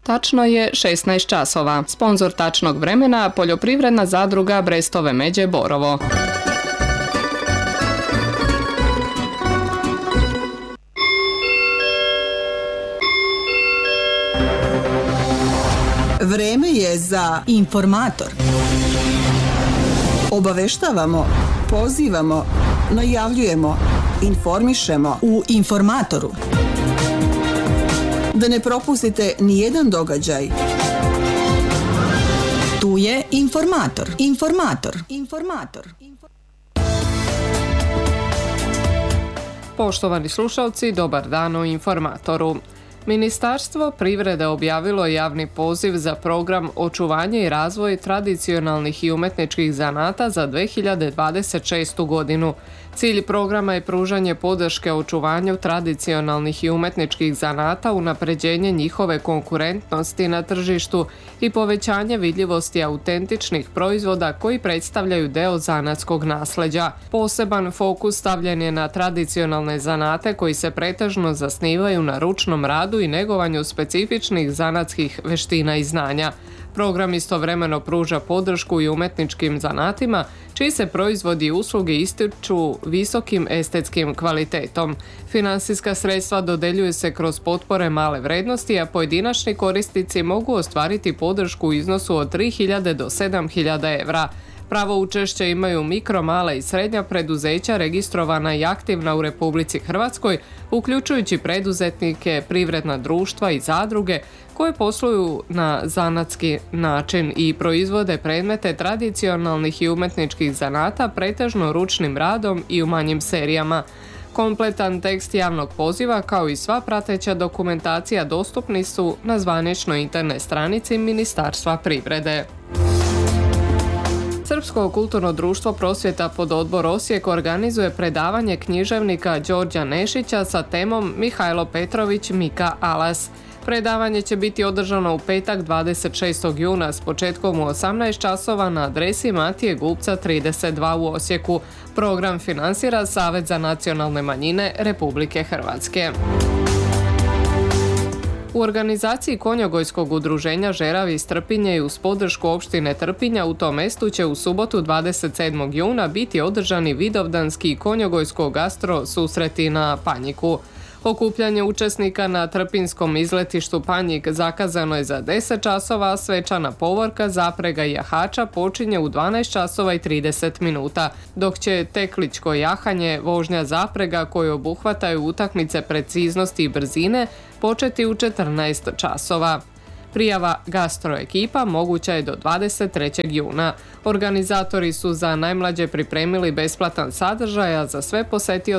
Tačno je 16 časova. Sponzor tačnog vremena poljoprivredna zadruga Brestove Međe Borovo. Vreme je za Informator. Obaveštavamo, pozivamo, najavljujemo, informišemo U Informatoru. da ne propustite ni jedan događaj. Tu je Informator. Informator. Poštovani slušalci, dobar dan u Informatoru. Ministarstvo privrede objavilo je javni poziv za program Očuvanje i razvoj tradicionalnih i umetničkih zanata za 2026. godinu. Cilj programa je pružanje podrške očuvanju tradicionalnih i umetničkih zanata, unapređenje njihove konkurentnosti na tržištu i povećanje vidljivosti autentičnih proizvoda koji predstavljaju deo zanatskog nasleđa. Poseban fokus stavljen je na tradicionalne zanate koji se pretežno zasnivaju na ručnom radu i negovanju specifičnih zanatskih veština i znanja. Program istovremeno pruža podršku i umetničkim zanatima, čiji se proizvodi i usluge ističu visokim estetskim kvalitetom. Finansijska sredstva dodeljuju se kroz potpore male vrednosti, a pojedinačni korisnici mogu ostvariti podršku u iznosu od 3.000 do 7.000 evra. Pravo učešće imaju mikro, mala i srednja preduzeća registrovana i aktivna u Republici Hrvatskoj, uključujući preduzetnike, privredna društva i zadruge koje posluju na zanatski način i proizvode predmete tradicionalnih i umetničkih zanata pretežno ručnim radom i u manjim serijama. Kompletan tekst javnog poziva kao i sva prateća dokumentacija dostupni su na zvaničnoj internet stranici Ministarstva privrede. Srpsko kulturno društvo Prosvjeta Pododbor Osijek organizuje predavanje književnika Đorđa Nešića sa temom Mihajlo Petrović, Mika Alas. Predavanje će biti održano u petak 26. juna s početkom u 18 časova na adresi Matije Gubca 32 u Osijeku. Program finansira Savez za nacionalne manjine Republike Hrvatske. U organizaciji Konjogojskog udruženja Žeravi iz Trpinje i uz podršku opštine Trpinja u tom mestu će u subotu 27. juna biti održani vidovdanski konjogojsko gastro susreti na Panjiku. Okupljanje učesnika na trpinskom izletištu Panjik zakazano je za 10 časova, a svečana povorka, zaprega i jahača počinje u 12 časova i 30 minuta, dok će tekličko jahanje, vožnja zaprega koje obuhvataju utakmice preciznosti i brzine početi u 14 časova. Prijava gastro ekipa moguća je do 23. juna. Organizatori su za najmlađe pripremili besplatan sadržaj, a za sve posetioce